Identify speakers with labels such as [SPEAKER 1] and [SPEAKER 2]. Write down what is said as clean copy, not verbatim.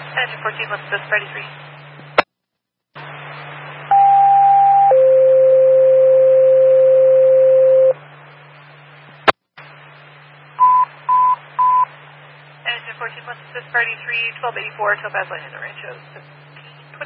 [SPEAKER 1] Engine 14, what's this, Friday 3? Engine 14, what's this, Friday 3, 1284, Topaz Line in the Ranchos.